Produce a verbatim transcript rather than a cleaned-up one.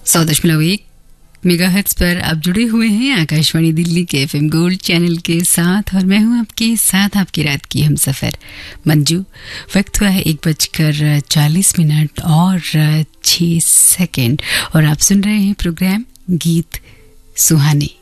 सौ दशमलव एक मेगाहर्ट्ज पर आप जुड़े हुए हैं आकाशवाणी दिल्ली के एफएम गोल्ड चैनल के साथ और मैं हूं आपके साथ आपकी रात की हमसफर मंजू। वक्त हुआ है एक बजकर चालीस मिनट और छह सेकंड और आप सुन रहे हैं प्रोग्राम गीत सुहाने।